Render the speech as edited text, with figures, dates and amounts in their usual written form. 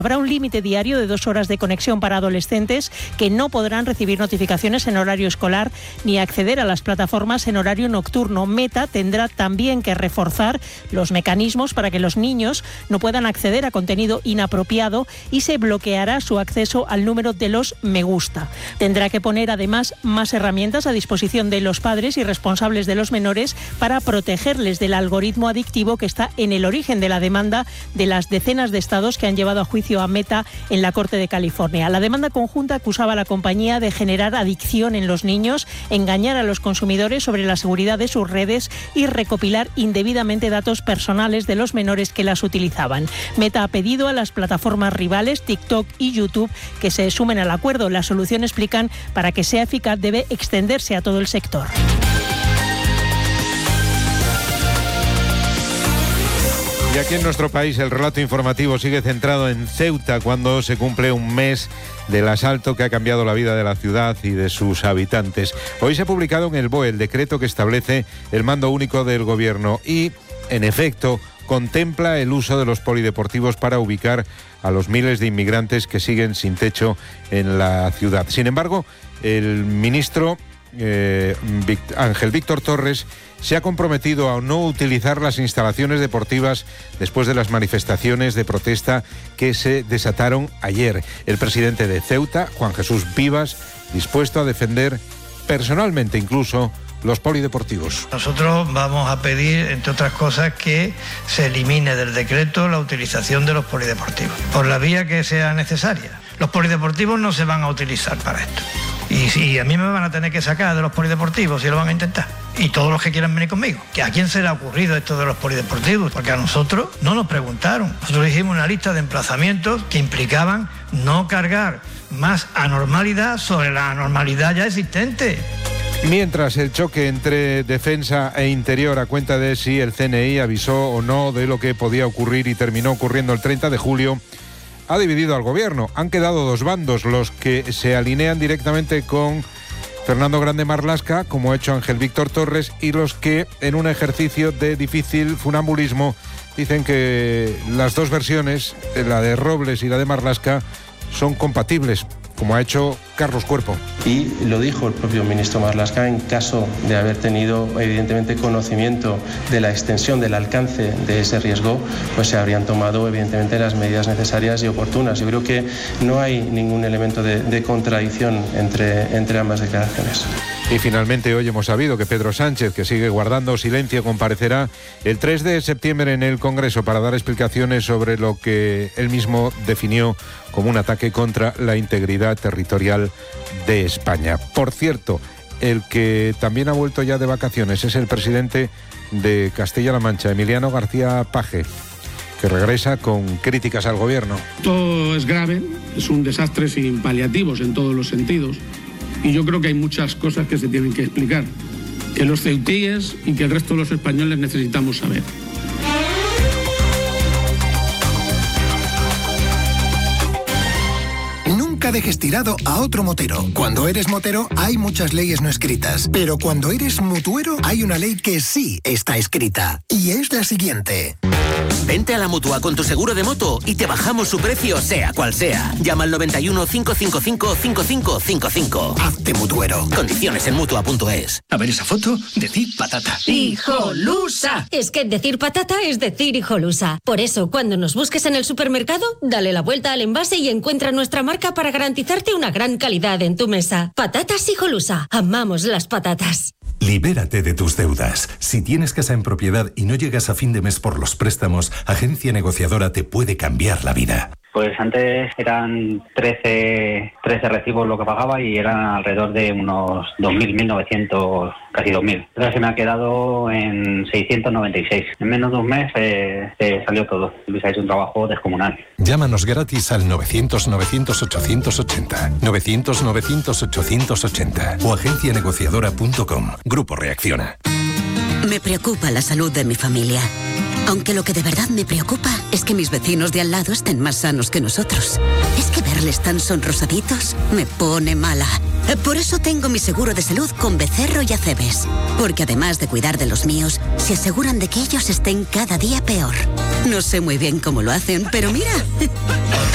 Habrá un límite diario de 2 horas de conexión para adolescentes que no podrán recibir notificaciones en horario escolar ni acceder a las plataformas en horario nocturno. Meta tendrá también que reforzar los mecanismos para que los niños no puedan acceder a contenido inapropiado y se bloqueará su acceso al número de los me gusta. Tendrá que poner además más herramientas a disposición de los padres y responsables de los menores para protegerles del algoritmo adictivo que está en el origen de la demanda de las decenas de estados que han llevado a juicio a Meta en la Corte de California. La demanda conjunta acusaba a la compañía de generar adicción en los niños, engañar a los consumidores sobre la seguridad de sus redes y recopilar indebidamente datos personales de los menores que las utilizaban. Meta ha pedido a las plataformas rivales TikTok y YouTube que se sumen al acuerdo. La solución, explican, para que sea eficaz debe extenderse a todo el sector. Y aquí en nuestro país el relato informativo sigue centrado en Ceuta cuando se cumple un mes del asalto que ha cambiado la vida de la ciudad y de sus habitantes. Hoy se ha publicado en el BOE el decreto que establece el mando único del gobierno y, en efecto, contempla el uso de los polideportivos para ubicar a los miles de inmigrantes que siguen sin techo en la ciudad. Sin embargo, el ministro Ángel Víctor Torres se ha comprometido a no utilizar las instalaciones deportivas después de las manifestaciones de protesta que se desataron ayer. El presidente de Ceuta, Juan Jesús Vivas, dispuesto a defender personalmente incluso los polideportivos. Nosotros vamos a pedir, entre otras cosas, que se elimine del decreto la utilización de los polideportivos, por la vía que sea necesaria. Los polideportivos no se van a utilizar para esto. Y a mí me van a tener que sacar de los polideportivos si lo van a intentar. Y todos los que quieran venir conmigo. ¿Que a quién se le ha ocurrido esto de los polideportivos? Porque a nosotros no nos preguntaron. Nosotros hicimos una lista de emplazamientos que implicaban no cargar más anormalidad sobre la anormalidad ya existente. Mientras el choque entre defensa e interior a cuenta de si el CNI avisó o no de lo que podía ocurrir y terminó ocurriendo el 30 de julio, ha dividido al gobierno. Han quedado dos bandos, los que se alinean directamente con Fernando Grande Marlaska, como ha hecho Ángel Víctor Torres, y los que, en un ejercicio de difícil funambulismo, dicen que las dos versiones, la de Robles y la de Marlaska, son compatibles, como ha hecho Carlos Cuerpo. Y lo dijo el propio ministro Marlaska, en caso de haber tenido evidentemente conocimiento de la extensión del alcance de ese riesgo, pues se habrían tomado evidentemente las medidas necesarias y oportunas. Yo creo que no hay ningún elemento de contradicción entre ambas declaraciones. Y finalmente hoy hemos sabido que Pedro Sánchez, que sigue guardando silencio, comparecerá el 3 de septiembre en el Congreso para dar explicaciones sobre lo que él mismo definió como un ataque contra la integridad territorial de España. Por cierto, el que también ha vuelto ya de vacaciones es el presidente de Castilla-La Mancha, Emiliano García Paje, que regresa con críticas al gobierno. Todo es grave, es un desastre sin paliativos en todos los sentidos. Y yo creo que hay muchas cosas que se tienen que explicar, que los ceutíes y que el resto de los españoles necesitamos saber. Nunca dejes tirado a otro motero. Cuando eres motero hay muchas leyes no escritas, pero cuando eres mutuero hay una ley que sí está escrita, y es la siguiente. Vente a la Mutua con tu seguro de moto y te bajamos su precio sea cual sea. Llama al 91 555 5555. Hazte mutuero. Condiciones en Mutua.es. A ver esa foto, decir patata. ¡Hijolusa! Es que decir patata es decir hijolusa. Por eso, cuando nos busques en el supermercado, dale la vuelta al envase y encuentra nuestra marca para garantizarte una gran calidad en tu mesa. Patatas Hijolusa. Amamos las patatas. Libérate de tus deudas. Si tienes casa en propiedad y no llegas a fin de mes por los préstamos, Agencia Negociadora te puede cambiar la vida. Pues antes eran 13 recibos lo que pagaba y eran alrededor de unos 2.000, 1.900, casi 2.000. Ahora se me ha quedado en 696. En menos de un mes salió todo. Luis ha hecho un trabajo descomunal. Llámanos gratis al 900-900-880, 900-900-880 o agencianegociadora.com. Grupo Reacciona. Me preocupa la salud de mi familia. Aunque lo que de verdad me preocupa es que mis vecinos de al lado estén más sanos que nosotros. Es que verles tan sonrosaditos me pone mala. Por eso tengo mi seguro de salud con Becerro y Acebes. Porque además de cuidar de los míos, se aseguran de que ellos estén cada día peor. No sé muy bien cómo lo hacen, pero mira...